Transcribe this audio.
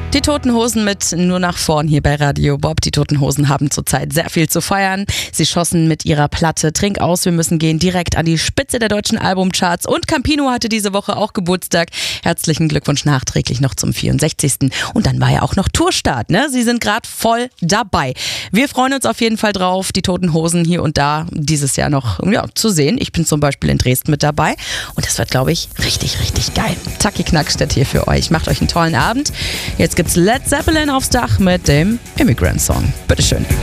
Die Toten Hosen mit Nur nach vorn hier bei Radio Bob. Die Toten Hosen haben zurzeit sehr viel zu feiern. Sie schossen mit ihrer Platte Trink aus, wir müssen gehen direkt an die Spitze der deutschen Albumcharts. Und Campino hatte diese Woche auch Geburtstag. Herzlichen Glückwunsch nachträglich noch zum 64. Und dann war ja auch noch Tourstart, ne? Sie sind gerade voll dabei. Wir freuen uns auf jeden Fall drauf, die Toten Hosen hier und da dieses Jahr noch zu sehen. Ich bin zum Beispiel in Dresden mit dabei. Und das wird, glaube ich, richtig, richtig geil. Zacki Knackstedt hier für euch. Macht euch einen tollen Abend. Jetzt gibt's Led Zeppelin aufs Dach mit dem Immigrant Song. Bitteschön.